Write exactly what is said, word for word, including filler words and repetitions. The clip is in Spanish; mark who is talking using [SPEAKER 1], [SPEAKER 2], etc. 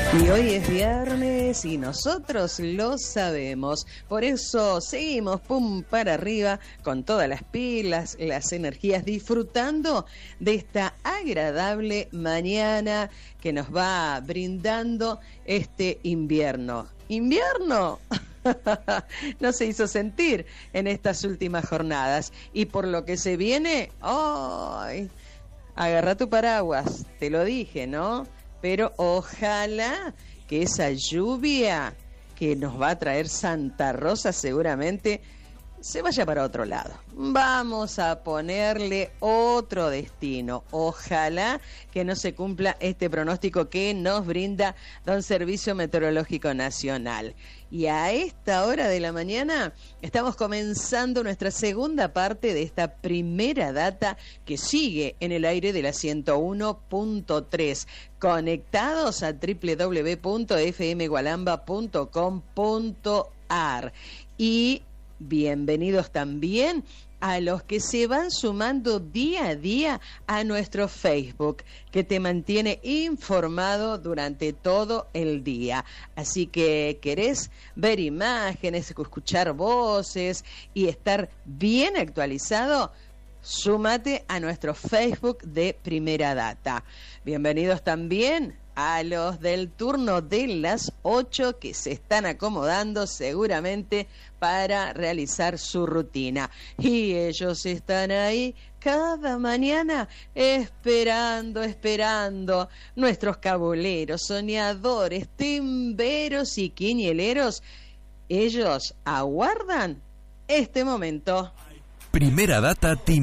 [SPEAKER 1] Y hoy es viernes y nosotros lo sabemos. Por eso seguimos pum para arriba con todas las pilas, las energías, disfrutando de esta agradable mañana que nos va brindando este invierno. ¿Invierno? No se hizo sentir en estas últimas jornadas. Y por lo que se viene, ¡ay! Agarra tu paraguas, te lo dije, ¿no? Pero ojalá que esa lluvia que nos va a traer Santa Rosa seguramente se vaya para otro lado. Vamos a ponerle otro destino. Ojalá que no se cumpla este pronóstico que nos brinda Don Servicio Meteorológico Nacional. Y a esta hora de la mañana estamos comenzando nuestra segunda parte de esta primera data que sigue en el aire de la ciento uno punto tres. Conectados a doble u doble u doble u punto f m gualamba punto com punto a r. Y bienvenidos también a los que se van sumando día a día a nuestro Facebook, que te mantiene informado durante todo el día. Así que querés ver imágenes, escuchar voces y estar bien actualizado, súmate a nuestro Facebook de Primera Data. Bienvenidos también a los del turno de las ocho que se están acomodando seguramente para realizar su rutina. Y ellos están ahí cada mañana esperando, esperando. Nuestros cabuleros, soñadores, timberos y quinieleros, ellos aguardan este momento.
[SPEAKER 2] Primera Data Team.